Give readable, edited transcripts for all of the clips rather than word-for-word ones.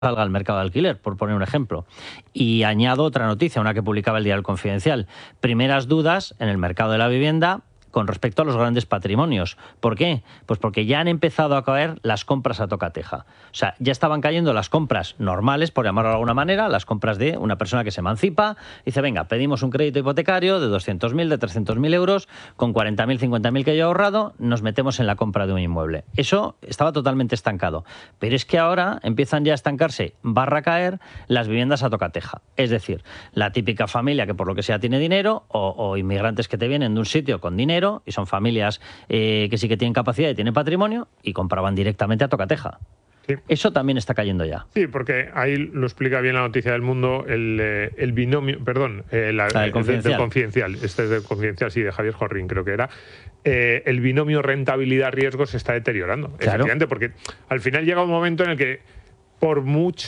salga al mercado de alquiler, por poner un ejemplo. Y añado otra noticia, una que publicaba el Diario Confidencial. Primeras dudas en el mercado de la vivienda con respecto a los grandes patrimonios. ¿Por qué? Pues porque ya han empezado a caer las compras a tocateja. O sea, ya estaban cayendo las compras normales, por llamarlo de alguna manera, las compras de una persona que se emancipa, dice, venga, pedimos un crédito hipotecario de 200.000, de 300.000 euros, con 40.000, 50.000 que yo he ahorrado, nos metemos en la compra de un inmueble. Eso estaba totalmente estancado. Pero es que ahora empiezan ya a estancarse, / caer, las viviendas a tocateja. Es decir, la típica familia que por lo que sea tiene dinero, o inmigrantes que te vienen de un sitio con dinero, y son familias que sí que tienen capacidad y tienen patrimonio, y compraban directamente a tocateja. Sí. Eso también está cayendo ya. Sí, porque ahí lo explica bien la noticia del Mundo, el binomio, perdón, del Confidencial. Este es del Confidencial, sí, de Javier Jorrín, creo que era. El binomio rentabilidad-riesgo se está deteriorando. Claro. Efectivamente, porque al final llega un momento en el que por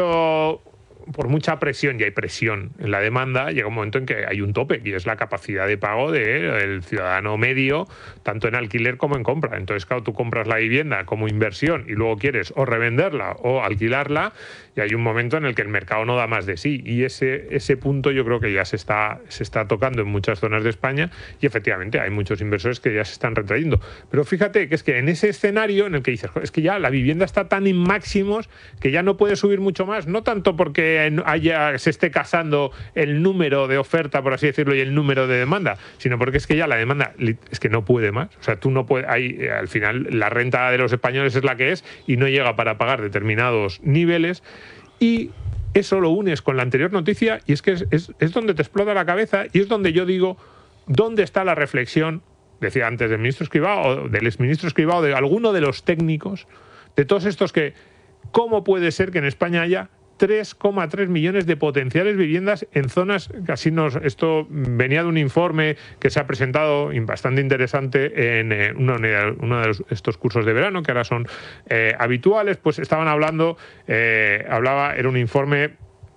mucha presión, y hay presión en la demanda, llega un momento en que hay un tope, y es la capacidad de pago del ciudadano medio, tanto en alquiler como en compra. Entonces, claro, tú compras la vivienda como inversión y luego quieres o revenderla o alquilarla, y hay un momento en el que el mercado no da más de sí. Y ese punto yo creo que ya se está tocando en muchas zonas de España, y efectivamente hay muchos inversores que ya se están retrayendo. Pero fíjate que es que en ese escenario en el que dices, es que ya la vivienda está tan en máximos que ya no puede subir mucho más, no tanto porque se esté casando el número de oferta, por así decirlo, y el número de demanda, sino porque es que ya la demanda es que no puede más. O sea, tú no puedes, al final la renta de los españoles es la que es y no llega para pagar determinados niveles, y eso lo unes con la anterior noticia, y es que es donde te explota la cabeza, y es donde yo digo, ¿dónde está la reflexión? Decía antes del ministro Escrivá, o del exministro Escrivá, o de alguno de los técnicos, de todos estos que, ¿cómo puede ser que en España haya 3,3 millones de potenciales viviendas en zonas, esto venía de un informe que se ha presentado bastante interesante en uno de estos cursos de verano, que ahora son habituales, pues estaban hablando, era un informe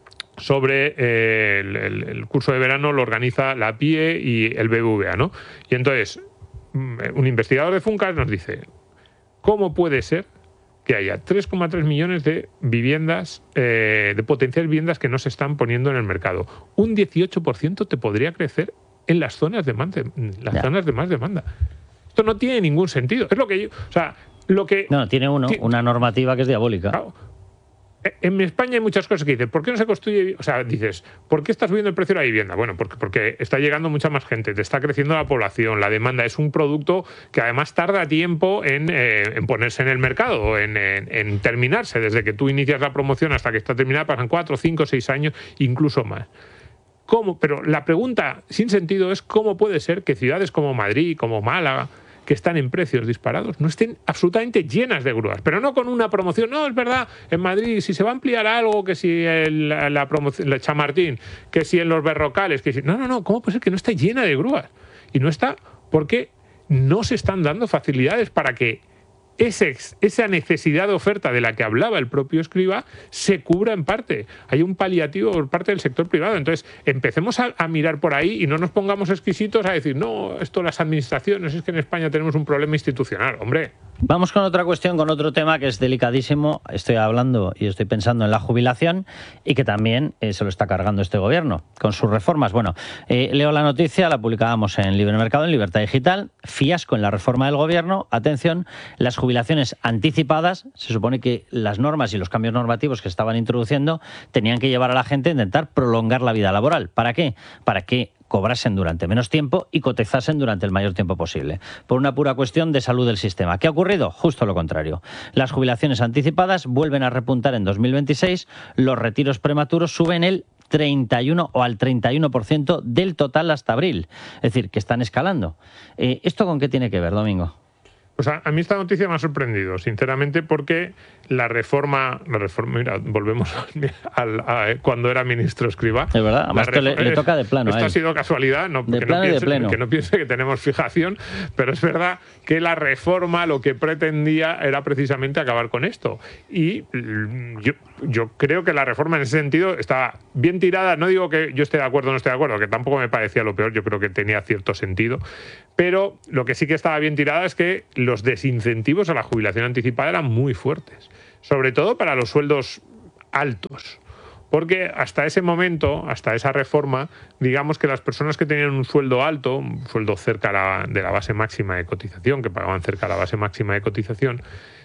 sobre el curso de verano, lo organiza la PIE y el BBVA, ¿no? Y entonces, un investigador de Funcas nos dice, ¿cómo puede ser que haya 3,3 millones de viviendas, de potenciales viviendas que no se están poniendo en el mercado? Un 18% te podría crecer en las zonas de más demanda. Esto no tiene ningún sentido. Es lo que tiene una normativa que es diabólica. Claro. En España hay muchas cosas que dicen, ¿por qué no se construye? O sea, dices, ¿por qué está subiendo el precio de la vivienda? Bueno, porque está llegando mucha más gente, te está creciendo la población, la demanda. Es un producto que además tarda tiempo en ponerse en el mercado, en terminarse. Desde que tú inicias la promoción hasta que está terminada pasan 4, 5, 6 años, incluso más. ¿Cómo? Pero la pregunta sin sentido es ¿cómo puede ser que ciudades como Madrid, como Málaga, que están en precios disparados, no estén absolutamente llenas de grúas? Pero no con una promoción. No, es verdad, en Madrid, si se va a ampliar algo, que si la promoción, el Chamartín, que si en los Berrocales, que si... No, ¿cómo puede ser que no esté llena de grúas? Y no está porque no se están dando facilidades para que esa necesidad de oferta de la que hablaba el propio Escrivá se cubra en parte. Hay un paliativo por parte del sector privado. Entonces, empecemos a mirar por ahí y no nos pongamos exquisitos a decir, no, esto las administraciones, es que en España tenemos un problema institucional. Hombre. Vamos con otra cuestión, con otro tema que es delicadísimo. Estoy hablando y estoy pensando en la jubilación, y que también se lo está cargando este gobierno con sus reformas. Bueno, leo la noticia, la publicábamos en Libre Mercado, en Libertad Digital. Fiasco en la reforma del gobierno. Atención, las jubilaciones anticipadas. Se supone que las normas y los cambios normativos que estaban introduciendo tenían que llevar a la gente a intentar prolongar la vida laboral. ¿Para qué? Para que cobrasen durante menos tiempo y cotizasen durante el mayor tiempo posible, por una pura cuestión de salud del sistema. ¿Qué ha ocurrido? Justo lo contrario. Las jubilaciones anticipadas vuelven a repuntar en 2026, los retiros prematuros suben el 31 o al 31% del total hasta abril. Es decir, que están escalando. ¿Esto con qué tiene que ver, Domingo? Pues a mí esta noticia me ha sorprendido, sinceramente, porque la reforma, mira, volvemos a cuando era ministro Escrivá. Es verdad, además le toca de plano. Esto ha sido casualidad, que no piense que tenemos fijación, pero es verdad que la reforma lo que pretendía era precisamente acabar con esto. Y yo creo que la reforma en ese sentido está bien tirada. No digo que yo esté de acuerdo o no esté de acuerdo, que tampoco me parecía lo peor, yo creo que tenía cierto sentido. Pero lo que sí que estaba bien tirada es que los desincentivos a la jubilación anticipada eran muy fuertes. Sobre todo para los sueldos altos. Porque hasta ese momento, hasta esa reforma, digamos que las personas que tenían un sueldo alto, un sueldo cerca de la base máxima de cotización, que pagaban cerca de la base máxima de cotización,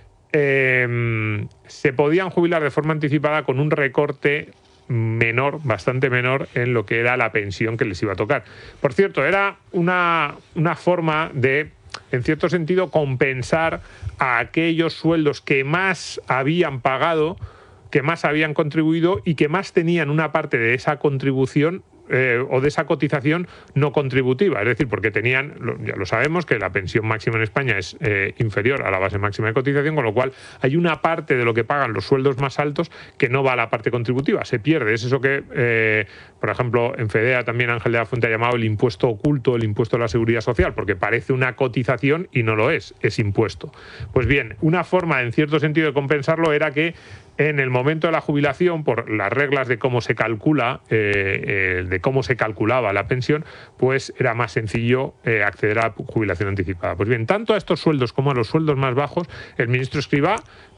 se podían jubilar de forma anticipada con un recorte menor, bastante menor, en lo que era la pensión que les iba a tocar. Por cierto, era una forma de, en cierto sentido, compensar a aquellos sueldos que más habían pagado, que más habían contribuido y que más tenían una parte de esa contribución o de esa cotización no contributiva. Es decir, porque tenían, ya lo sabemos, que la pensión máxima en España es inferior a la base máxima de cotización, con lo cual hay una parte de lo que pagan los sueldos más altos que no va a la parte contributiva, se pierde. Es eso que, por ejemplo, en FEDEA también Ángel de la Fuente ha llamado el impuesto oculto, el impuesto de la seguridad social, porque parece una cotización y no lo es impuesto. Pues bien, una forma, en cierto sentido, de compensarlo era que en el momento de la jubilación, por las reglas de cómo se calcula, de cómo se calculaba la pensión, pues era más sencillo acceder a la jubilación anticipada. Pues bien, tanto a estos sueldos como a los sueldos más bajos, el ministro Escrivá,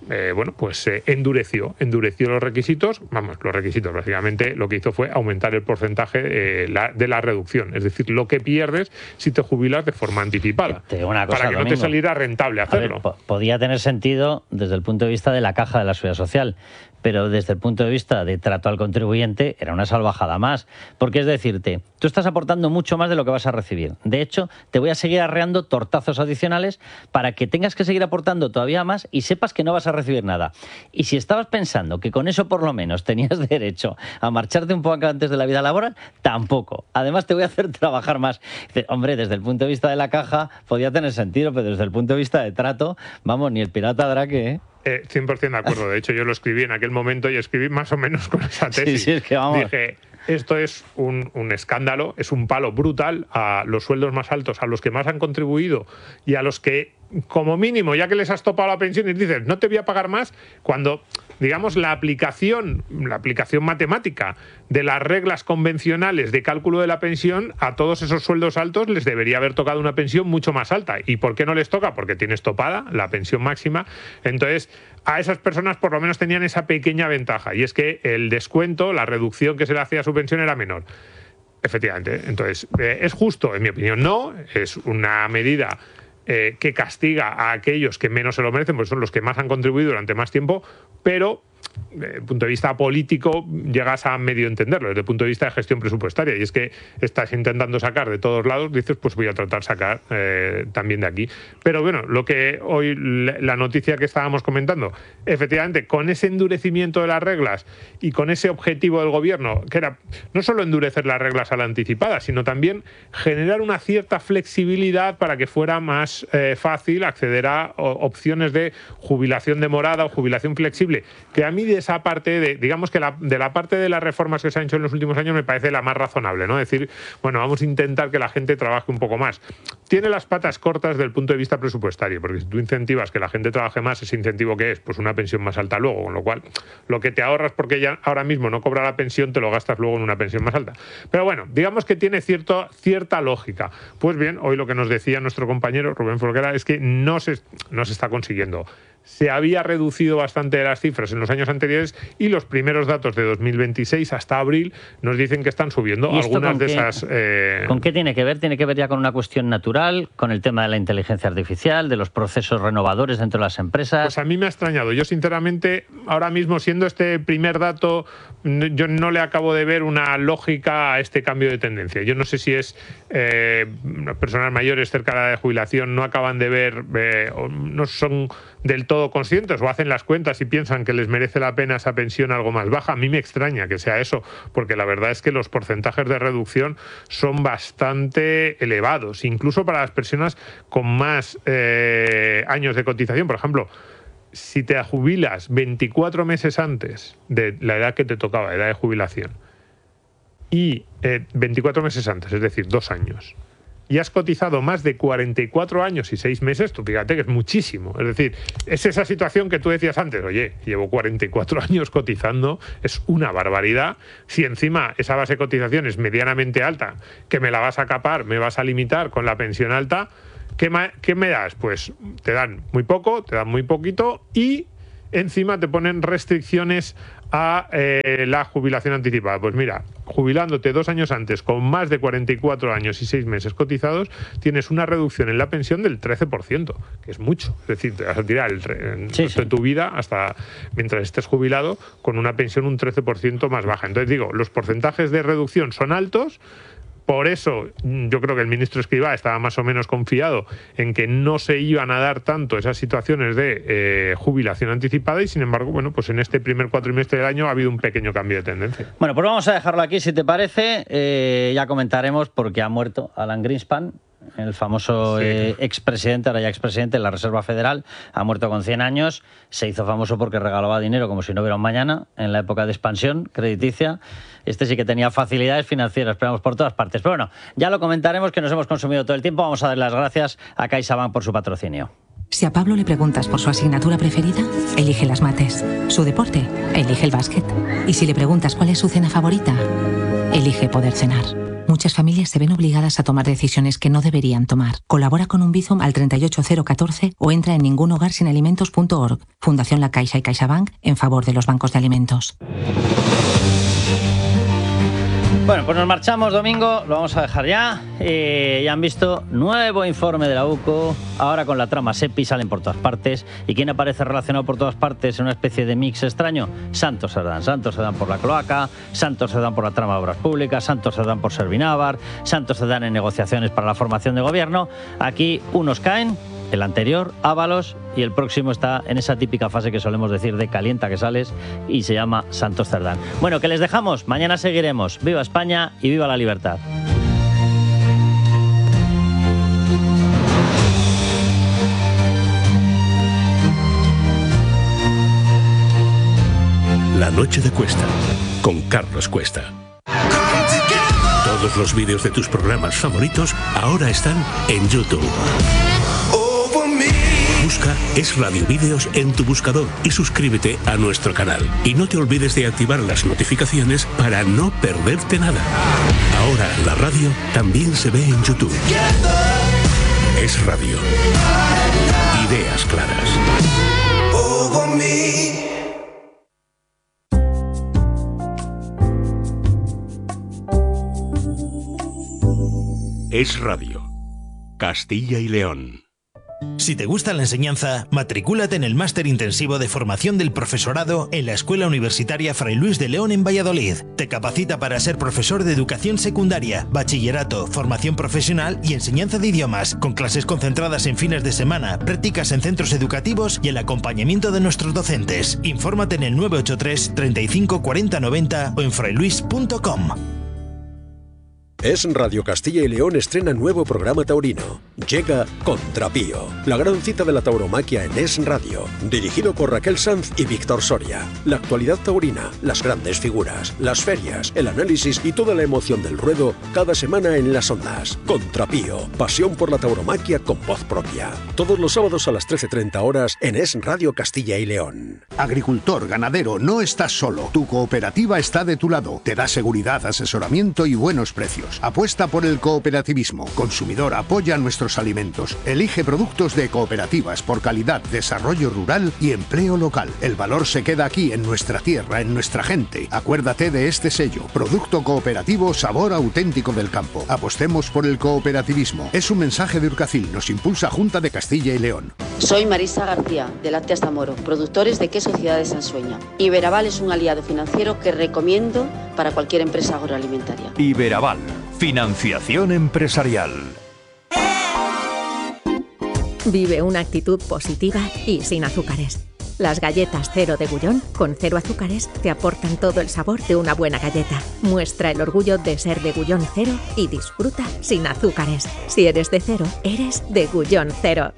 endureció los requisitos. Los requisitos, básicamente, lo que hizo fue aumentar el porcentaje de la reducción, es decir, lo que pierdes si te jubilas de forma anticipada, para que no te saliera rentable hacerlo. A ver, podía tener sentido desde el punto de vista de la caja de la Seguridad Social, pero desde el punto de vista de trato al contribuyente era una salvajada más, porque es decirte, tú estás aportando mucho más de lo que vas a recibir. De hecho, te voy a seguir arreando tortazos adicionales para que tengas que seguir aportando todavía más y sepas que no vas a recibir nada. Y si estabas pensando que con eso por lo menos tenías derecho a marcharte un poco antes de la vida laboral, tampoco. Además te voy a hacer trabajar más. Hombre, desde el punto de vista de la caja podía tener sentido, pero desde el punto de vista de trato, vamos, ni el pirata Drake, ¿eh? 100% de acuerdo. De hecho, yo lo escribí en aquel momento y escribí más o menos con esa tesis. Sí, es que vamos. Dije, esto es un escándalo, es un palo brutal a los sueldos más altos, a los que más han contribuido y a los que, como mínimo, ya que les has topado la pensión y dices, no te voy a pagar más, cuando, digamos, la aplicación matemática de las reglas convencionales de cálculo de la pensión, a todos esos sueldos altos les debería haber tocado una pensión mucho más alta. ¿Y por qué no les toca? Porque tienes topada la pensión máxima. Entonces, a esas personas por lo menos tenían esa pequeña ventaja, y es que el descuento, la reducción que se le hacía a su pensión era menor. Efectivamente. Entonces, ¿es justo? En mi opinión, no. Es una medida que castiga a aquellos que menos se lo merecen, porque son los que más han contribuido durante más tiempo, pero desde el punto de vista político llegas a medio entenderlo, desde el punto de vista de gestión presupuestaria, y es que estás intentando sacar de todos lados, dices, pues voy a tratar de sacar también de aquí. Pero bueno, lo que hoy, la noticia que estábamos comentando, efectivamente, con ese endurecimiento de las reglas y con ese objetivo del gobierno, que era no solo endurecer las reglas a la anticipada, sino también generar una cierta flexibilidad para que fuera más fácil acceder a opciones de jubilación demorada o jubilación flexible, que a mí de esa parte, digamos que de la parte de las reformas que se han hecho en los últimos años me parece la más razonable, ¿no? Decir, bueno, vamos a intentar que la gente trabaje un poco más. Tiene las patas cortas desde el punto de vista presupuestario, porque si tú incentivas que la gente trabaje más, ¿ese incentivo qué es? Pues una pensión más alta luego, con lo cual lo que te ahorras porque ya ahora mismo no cobra la pensión, te lo gastas luego en una pensión más alta. Pero bueno, digamos que tiene cierta lógica. Pues bien, hoy lo que nos decía nuestro compañero Rubén Folguera es que no se está consiguiendo. Se había reducido bastante las cifras en los años anteriores y los primeros datos de 2026 hasta abril nos dicen que están subiendo algunas de esas... ¿Con qué tiene que ver? ¿Tiene que ver ya con una cuestión natural, con el tema de la inteligencia artificial, de los procesos renovadores dentro de las empresas? Pues a mí me ha extrañado. Yo, sinceramente, ahora mismo, siendo este primer dato, yo no le acabo de ver una lógica a este cambio de tendencia. Yo no sé si es personas mayores cerca de la de jubilación no acaban de ver, no son del todo conscientes o hacen las cuentas y piensan que les merece la pena esa pensión algo más baja. A mí me extraña que sea eso, porque la verdad es que los porcentajes de reducción son bastante elevados, incluso para las personas con más años de cotización. Por ejemplo, si te jubilas 24 meses antes de la edad que te tocaba, edad de jubilación, y 24 meses antes, es decir, 2 años, y has cotizado más de 44 años y 6 meses, tú fíjate que es muchísimo. Es decir, es esa situación que tú decías antes, oye, llevo 44 años cotizando, es una barbaridad. Si encima esa base de cotización es medianamente alta, que me la vas a capar, me vas a limitar con la pensión alta, ¿qué me das? Pues te dan muy poco, te dan muy poquito y encima te ponen restricciones a la jubilación anticipada. Pues mira, jubilándote 2 años antes con más de 44 años y 6 meses cotizados, tienes una reducción en la pensión del 13%, que es mucho. Es decir, te vas a tirar el resto de tu vida hasta mientras estés jubilado con una pensión un 13% más baja. Entonces digo, los porcentajes de reducción son altos. Por eso yo creo que el ministro Escrivá estaba más o menos confiado en que no se iban a dar tanto esas situaciones de jubilación anticipada y, sin embargo, bueno, pues en este primer cuatrimestre del año ha habido un pequeño cambio de tendencia. Bueno, pues vamos a dejarlo aquí, si te parece. Ya comentaremos porque ha muerto Alan Greenspan, el famoso expresidente, ahora ya expresidente de la Reserva Federal. Ha muerto con 100 años. Se hizo famoso porque regalaba dinero como si no hubiera un mañana en la época de expansión crediticia. Este sí que tenía facilidades financieras, esperamos por todas partes. Pero bueno, ya lo comentaremos, que nos hemos consumido todo el tiempo. Vamos a dar las gracias a CaixaBank por su patrocinio. Si a Pablo le preguntas por su asignatura preferida, elige las mates. Su deporte, elige el básquet. Y si le preguntas cuál es su cena favorita, elige poder cenar. Muchas familias se ven obligadas a tomar decisiones que no deberían tomar. Colabora con un Bizum al 38014 o entra en ningunhogarsinalimentos.org. Fundación La Caixa y CaixaBank en favor de los bancos de alimentos. Bueno, pues nos marchamos, Domingo, lo vamos a dejar ya. Ya han visto, nuevo informe de la UCO, ahora con la trama SEPI, salen por todas partes. ¿Y quién aparece relacionado por todas partes en una especie de mix extraño? Santos Cerdán. Santos Cerdán por la cloaca, Santos Cerdán por la trama de obras públicas, Santos Cerdán por Servinávar, Santos Cerdán en negociaciones para la formación de gobierno. Aquí unos caen, el anterior, Ábalos, y el próximo está en esa típica fase que solemos decir de calienta que sales, y se llama Santos Cerdán. Bueno, que les dejamos, mañana seguiremos. ¡Viva España y viva la libertad! La noche de Cuesta, con Carlos Cuesta. Todos los vídeos de tus programas favoritos ahora están en YouTube. Busca Es Radio Vídeos en tu buscador y suscríbete a nuestro canal. Y no te olvides de activar las notificaciones para no perderte nada. Ahora la radio también se ve en YouTube. Es Radio. Ideas claras. Es Radio. Castilla y León. Si te gusta la enseñanza, matricúlate en el Máster Intensivo de Formación del Profesorado en la Escuela Universitaria Fray Luis de León en Valladolid. Te capacita para ser profesor de educación secundaria, bachillerato, formación profesional y enseñanza de idiomas, con clases concentradas en fines de semana, prácticas en centros educativos y el acompañamiento de nuestros docentes. Infórmate en el 983 35 40 90 o en frailuis.com. Es Radio Castilla y León estrena nuevo programa taurino. Llega Contrapío, la gran cita de la tauromaquia en Es Radio. Dirigido por Raquel Sanz y Víctor Soria. La actualidad taurina, las grandes figuras, las ferias, el análisis y toda la emoción del ruedo cada semana en las ondas. Contrapío, pasión por la tauromaquia con voz propia. Todos los sábados a las 13:30 horas en Es Radio Castilla y León. Agricultor, ganadero, no estás solo. Tu cooperativa está de tu lado. Te da seguridad, asesoramiento y buenos precios. Apuesta por el cooperativismo. Consumidor, apoya nuestros alimentos. Elige productos de cooperativas por calidad, desarrollo rural y empleo local. El valor se queda aquí, en nuestra tierra, en nuestra gente. Acuérdate de este sello. Producto cooperativo, sabor auténtico del campo. Apostemos por el cooperativismo. Es un mensaje de Urcacil. Nos impulsa Junta de Castilla y León. Soy Marisa García, de Lácteas Zamoro, productores de queso Ciudad de Sansueña. Iberaval es un aliado financiero que recomiendo para cualquier empresa agroalimentaria. Iberaval, financiación empresarial. Vive una actitud positiva y sin azúcares. Las galletas Cero de Gullón, con 0 azúcares, te aportan todo el sabor de una buena galleta. Muestra el orgullo de ser de Gullón Cero y disfruta sin azúcares. Si eres de cero, eres de Gullón Cero.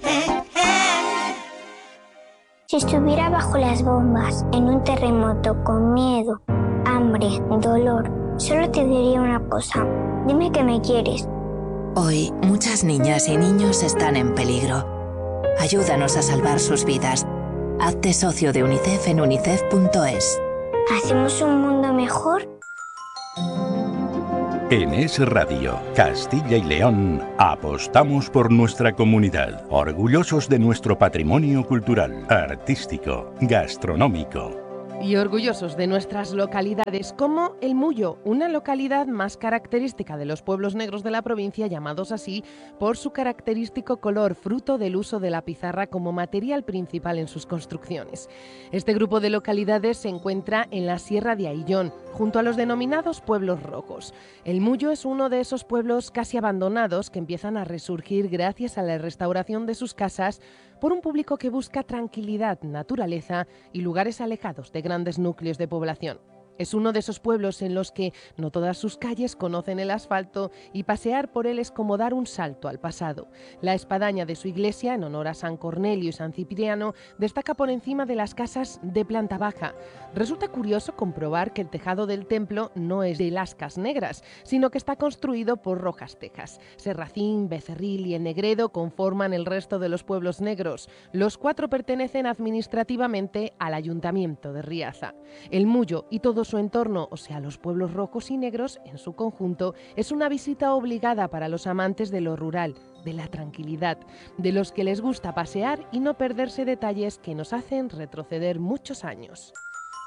Si estuviera bajo las bombas, en un terremoto, con miedo, hambre, dolor, solo te diría una cosa. Dime que me quieres. Hoy, muchas niñas y niños están en peligro. Ayúdanos a salvar sus vidas. Hazte socio de UNICEF en unicef.es. ¿Hacemos un mundo mejor? En Es Radio, Castilla y León, apostamos por nuestra comunidad, orgullosos de nuestro patrimonio cultural, artístico, gastronómico. Y orgullosos de nuestras localidades, como El Mullo, una localidad más característica de los pueblos negros de la provincia, llamados así por su característico color, fruto del uso de la pizarra como material principal en sus construcciones. Este grupo de localidades se encuentra en la Sierra de Aillón, junto a los denominados pueblos rocos. El Mullo es uno de esos pueblos casi abandonados que empiezan a resurgir gracias a la restauración de sus casas por un público que busca tranquilidad, naturaleza y lugares alejados de grandes núcleos de población. Es uno de esos pueblos en los que no todas sus calles conocen el asfalto y pasear por él es como dar un salto al pasado. La espadaña de su iglesia, en honor a San Cornelio y San Cipriano, destaca por encima de las casas de planta baja. Resulta curioso comprobar que el tejado del templo no es de lascas negras, sino que está construido por rojas tejas. Serracín, Becerril y Ennegredo conforman el resto de los pueblos negros. Los 4 pertenecen administrativamente al Ayuntamiento de Riaza. El Mullo y todo su entorno, o sea, los pueblos rojos y negros en su conjunto, es una visita obligada para los amantes de lo rural, de la tranquilidad, de los que les gusta pasear y no perderse detalles que nos hacen retroceder muchos años.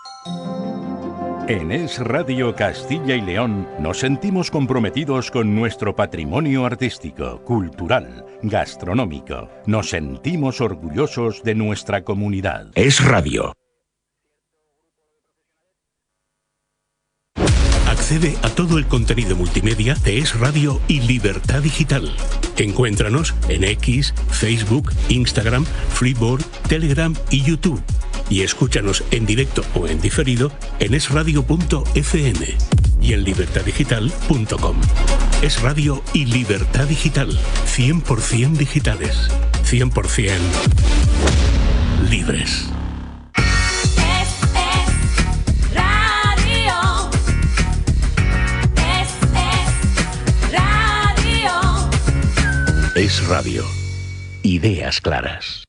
En Es Radio Castilla y León nos sentimos comprometidos con nuestro patrimonio artístico, cultural, gastronómico. Nos sentimos orgullosos de nuestra comunidad. Es Radio. Accede a todo el contenido multimedia de Es Radio y Libertad Digital. Encuéntranos en X, Facebook, Instagram, Freeboard, Telegram y YouTube. Y escúchanos en directo o en diferido en esradio.fm y en libertaddigital.com. Es Radio y Libertad Digital. 100% digitales. 100% libres. Es Radio. Ideas claras.